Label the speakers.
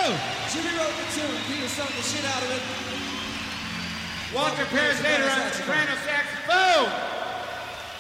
Speaker 1: Jimmy wrote the tune. Peter sung the shit out of it.
Speaker 2: Walter Pears later